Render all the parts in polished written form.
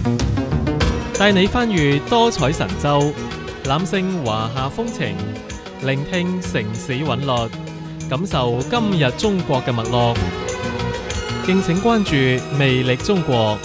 帶你翻閱多彩神州，攬勝華夏風情，聆聽城市韻律，感受今日中國嘅脈絡。敬請關注魅力中國。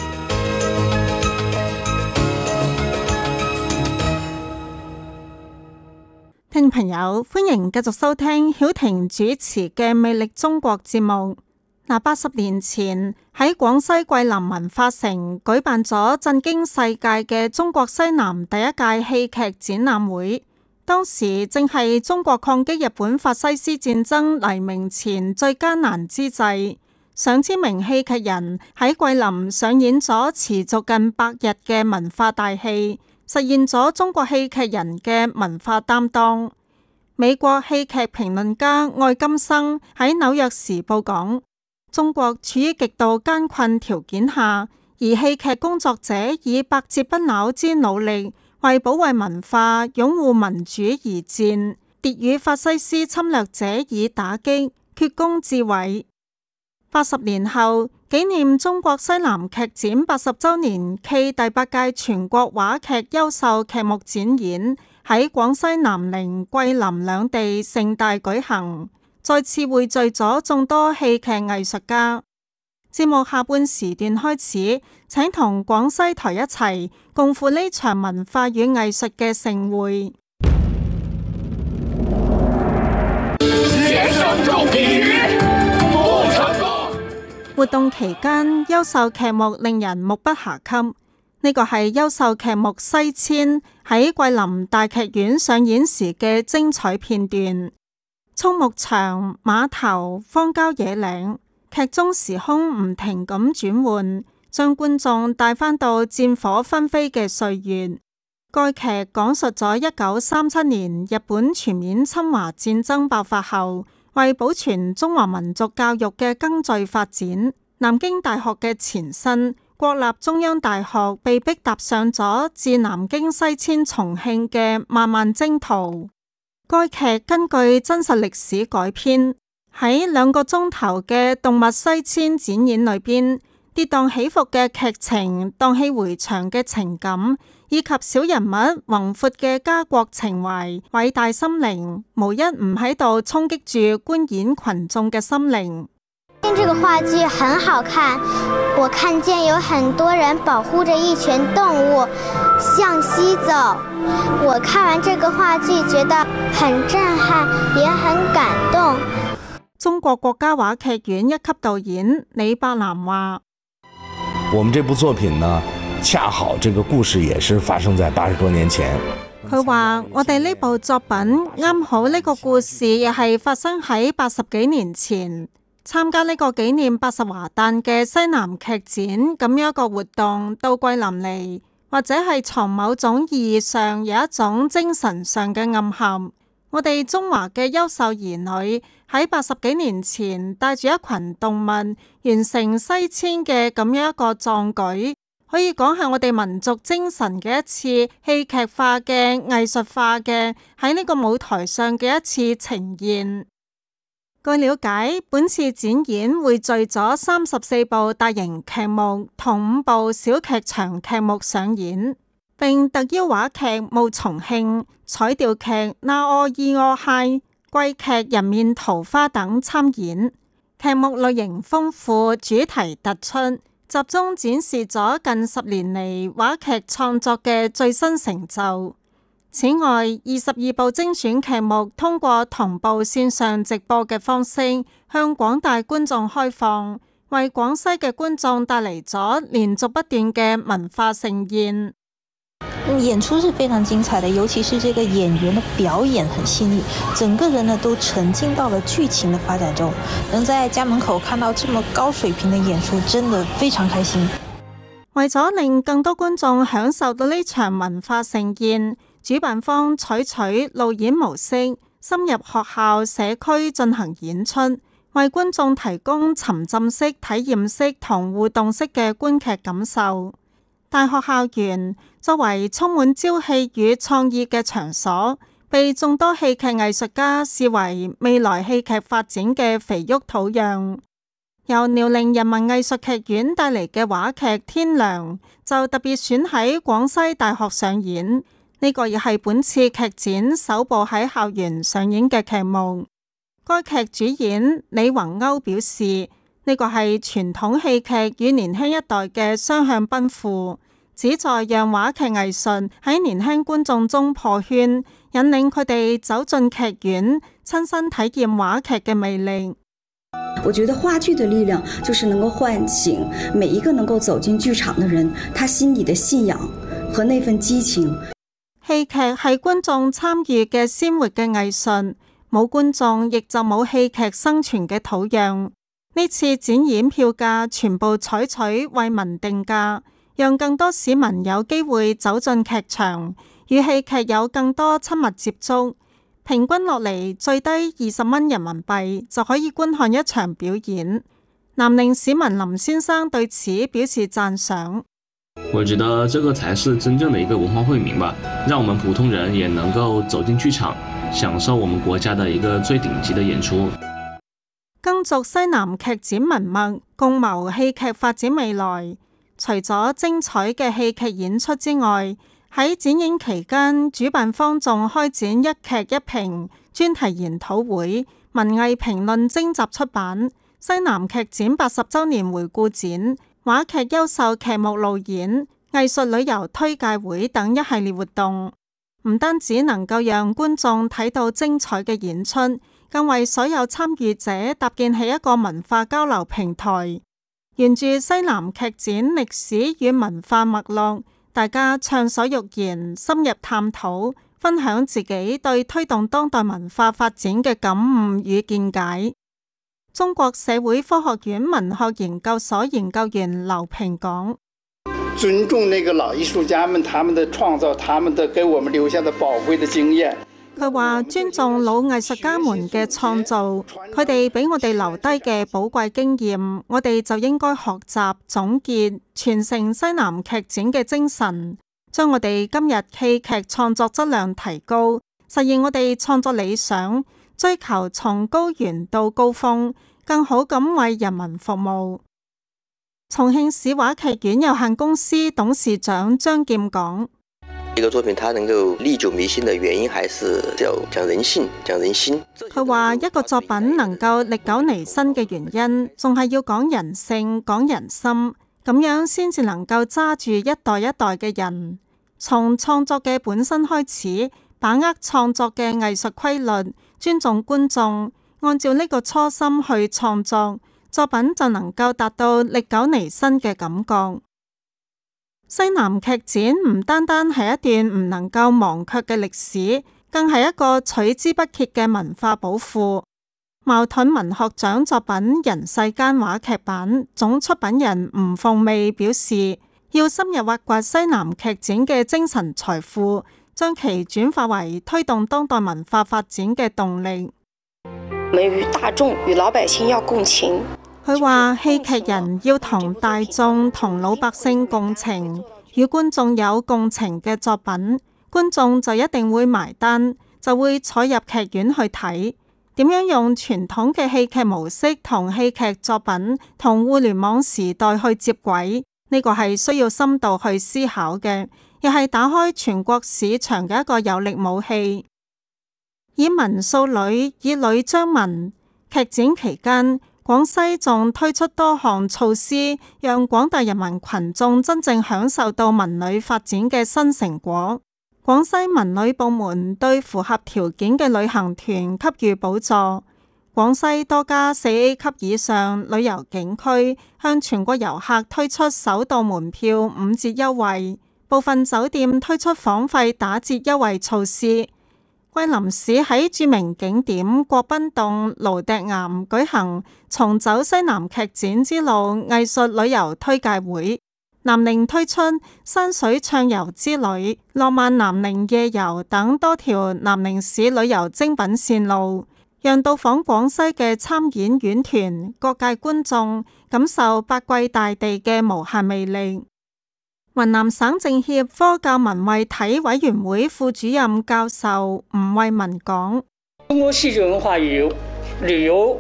聽眾朋友，歡迎繼續收聽曉婷主持嘅魅力中國節目。80年前喺廣西桂林文化城舉辦咗震驚世界嘅中國西南第一屆戲劇展覽會，當時正係中國抗擊日本法西斯戰爭黎明前最艱難之際，上千名戲劇人喺桂林上演咗持續近100日嘅文化大戲，實現咗中國戲劇人嘅文化擔當。美國戲劇評論家愛金生喺紐約時報講，中國處於極度艱困條件下，而戲劇工作者以百折不撓之努力為保衛文化、擁護民主而戰，拃與法西斯侵略者以打擊，決功至偉。80年後，紀念中國西南劇展80週年暨第8屆全國話劇優秀劇目展演喺廣西南寧、桂林兩地盛大舉行，再次匯聚咗眾多戲劇藝術家。節目下半時段開始，請同廣西台一齊共赴呢場文化與藝術嘅盛會。活動期間，優秀劇目令人目不暇給。呢個係優秀劇目《西遷》喺桂林大劇院上演時嘅精彩片段。蔥木場、碼頭、荒郊野嶺，劇中時空唔停咁轉換，將觀眾帶返到戰火紛飛嘅歲月。該劇講述咗1937年日本全面侵華戰爭爆發後，為保存中華民族教育嘅庚序發展，南京大學嘅前身國立中央大學被迫踏上咗自南京西遷重慶嘅漫漫征途。該劇根據真實歷史改編，喺2個鐘頭嘅動物西遷展演裏邊，跌宕起伏嘅劇情、蕩氣迴腸嘅情感，以及小人物宏闊嘅家國情懷、偉大心靈，無一唔喺度衝擊住觀演群眾嘅心靈。 這個話劇很好看，我看見有很多人保護着一群動物向西走。我看完這個話劇覺得很震撼，也很感動。 中國國家話劇院一級導演李伯南話： 我們這部作品呢，恰好這個故事也是發生在80多年前。 佢話我哋呢部作品啱好呢個故事亦係發生喺80幾年前。參加呢個紀念80華誕嘅西南劇展咁樣一個活動到桂林嚟，或者係從某種意義上有一種精神上嘅暗含。我哋中華嘅優秀兒女喺80幾年前帶住一群動物完成西遷嘅咁樣一個壯舉，可以講係我哋民族精神嘅一次戲劇化嘅藝術化嘅喺呢個舞台上嘅一次呈現。據了解，本次展演匯聚咗34部大型劇目同5部小劇場劇目上演，並特邀話劇《霧重慶》、彩調劇《那柯伊柯嗨》、桂劇《人面桃花》等參演。劇目類型豐富，主題突出，集中展示咗近10年嚟話劇創作嘅最新成就。此外，22部精選劇目通過同步線上直播嘅方式向廣大觀眾開放，為廣西嘅觀眾帶嚟咗連續不斷嘅文化盛宴。 演出是非常精彩的，尤其是這個演員的表演很細膩，整個人呢都沉浸到了劇情的發展中。能在家門口看到這麼高水平的演出，真的非常開心。 為咗令更多觀眾享受到呢場文化盛宴，主辦方採取路演模式，深入學校社區進行演出，為觀眾提供沉浸式、體驗式同互動式嘅觀劇感受。大學校園作為充滿朝氣與創意嘅場所，被眾多戲劇藝術家視為未來戲劇發展嘅肥沃土壤。 由遼寧人民藝術劇院帶嚟嘅話劇《天良》就特別選喺廣西大學上演，呢個亦係本次劇展首部喺校園上演嘅劇目。該劇主演李宏歐表示，呢個係傳統戲劇與年輕一代嘅雙向奔赴，旨在讓話劇藝術喺年輕觀眾中破圈，引領佢哋走進劇院，親身體驗話劇嘅魅力。 我覺得話劇的力量就是能夠喚醒每一個能夠走進劇場的人，他心裡的信仰和那份激情。 戲劇係觀眾參與嘅鮮活嘅藝術，冇觀眾亦就冇戲劇生存嘅土壤。呢次展演票價全部採取為民定價，讓更多市民有機會走進劇場，與戲劇有更多親密接觸。平均落嚟最低20蚊人民幣就可以觀看一場表演。南寧市民林先生對此表示讚賞。 我覺得這個才是真正的一個文化惠民吧，讓我們普通人也能夠走進劇場，享受我們國家的一個最頂級的演出。 耕逐西南劇展文脈，共謀戲劇發展未來。除咗精彩嘅戲劇演出之外，喺展演期間，主辦方仲開展一劇一評專題研討會、文藝評論徵集出版、西南劇展80週年回顧展、話劇優秀劇目路演、藝術旅遊推介會等一系列活動。唔單止能夠讓觀眾睇到精彩嘅演出，更為所有參與者搭建起一個文化交流平台。沿住西南劇展歷史與文化脈絡，大家暢所欲言，深入探討，分享自己對推動當代文化發展嘅感悟與見解。中國社會科學院文學研究所研究員劉平講： 尊重那個老藝術家們，他們的創造，他們的給我們留下的寶貴的經驗。 佢話尊重老藝術家們嘅創造，佢哋俾我哋留低嘅寶貴經驗，我哋就應該學習、總結、傳承西南劇展嘅精神，將我哋今日戲劇創作質量提高，實現我哋創作理想，追求從高原到高峰，更好咁為人民服務。重慶市話劇院有限公司董事長張劍講： 一個作品，它能夠歷久彌新的原因，還是要講人性、講人心。 佢話一個作品能夠歷久彌新嘅原因，仲係要講人性、講人心，咁樣先至能夠揸住一代一代嘅人。從創作嘅本身開始，把握創作嘅藝術規律，尊重觀眾，按照呢個初心去創作，作品就能夠達到歷久彌新嘅感覺。西南劇展唔單單係一段唔能夠忘卻嘅歷史，更係一個取之不竭嘅文化寶庫。茅盾文學獎作品《人世間》話劇版總出品人吳鳳媚表示，要深入挖掘西南劇展嘅精神財富，將其轉化為推動當代文化發展嘅動力。 我們與大眾、與老百姓要共情。 佢話戲劇人要同大眾、同老百姓共情，與觀眾有共情嘅作品，觀眾就一定會埋單，就會坐入劇院去睇。點樣用傳統嘅戲劇模式同戲劇作品同互聯網時代去接軌，呢個係需要深度去思考嘅，亦係打開全國市場嘅一個有力武器。以文訴呂，以呂彰文。劇展期間，廣西仲推出多項措施，讓廣大人民群眾真正享受到文旅發展嘅新成果。廣西文旅部門對符合條件嘅旅行團給予補助。廣西多家4A 級以上旅遊景區向全國遊客推出首度門票5折優惠，部分酒店推出房費打折優惠措施。桂林市喺著名景點國賓洞蘆笛岩舉行重走西南劇展之路藝術旅遊推介會，南寧推出山水暢遊之旅、浪漫南寧夜遊等多條南寧市旅遊精品線路，讓到訪廣西嘅參演院團、各界觀眾感受百季大地嘅無限魅力。雲南省政協科教文衛體委員會副主任教授吳惠文講： 中國戲劇文化旅遊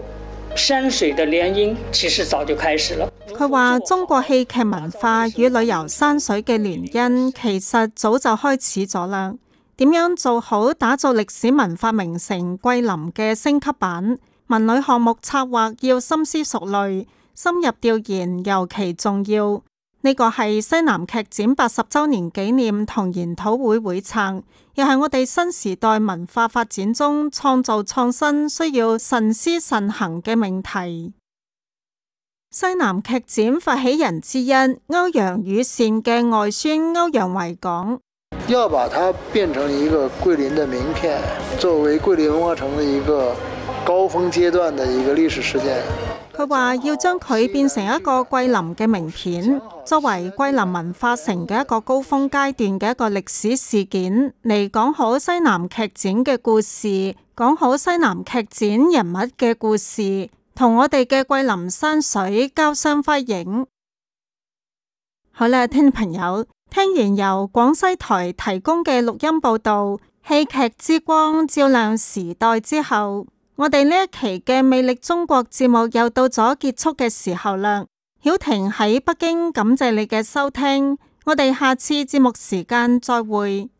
山水的聯姻其實早就開始了。 佢話中國戲劇文化與旅遊山水嘅聯姻其實早就開始咗啦。點樣做好打造歷史文化名城桂林嘅升級版？文旅項目策劃要深思熟慮，深入調研尤其重要。呢個係西南劇展80週年紀念同研討會會冊，又係我哋新時代文化發展中創造創新需要慎思慎行嘅命題。西南劇展發起人之一歐陽予善嘅外孫歐陽維講： 要把它變成一個桂林的名片，作為桂林文化城的一個高峰階段的一個歷史事件。 佢話要將佢變成一個桂林嘅名片，作為桂林文化城嘅一個高峰階段嘅一個歷史事件，嚟講好西南劇展嘅故事，講好西南劇展人物嘅故事，同我哋嘅桂林山水交相輝映。好啦，聽眾朋友，聽完由廣西台提供嘅錄音報道，戲劇之光照亮時代之後，我哋呢一期嘅魅力中國節目又到咗結束嘅時候啦。曉婷喺北京感謝你嘅收聽，我哋下次節目時間再會。